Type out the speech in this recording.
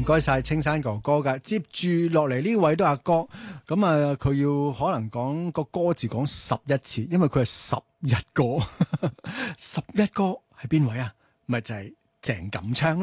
該晒青山哥哥噶。接住落嚟呢位都阿哥，咁啊佢要可能講個歌字講11次，因為佢係11個，11個係邊位啊？咪就係鄭錦昌啦。